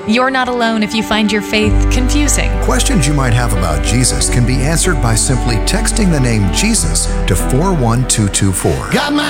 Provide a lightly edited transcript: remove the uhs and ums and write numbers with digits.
You're not alone if you find your faith confusing. Questions you might have about Jesus can be answered by simply texting the name Jesus to 41224. Got my